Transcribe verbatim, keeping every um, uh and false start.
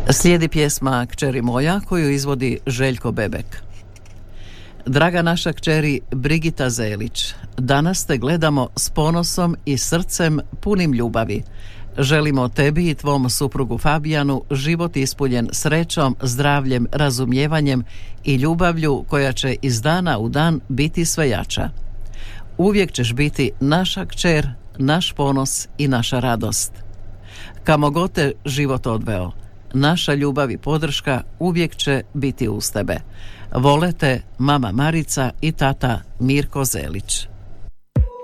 Slijedi pjesma Kćeri moja koju izvodi Željko Bebek. Draga naša kćeri Brigita Zelić, danas te gledamo s ponosom i srcem punim ljubavi. Želimo tebi i tvom suprugu Fabijanu život ispunjen srećom, zdravljem, razumijevanjem i ljubavlju koja će iz dana u dan biti sve jača. Uvijek ćeš biti naša kćer, naš ponos i naša radost. Kamo god te život odveo, naša ljubav i podrška uvijek će biti uz tebe. Vole te mama Marica i tata Mirko Zelić.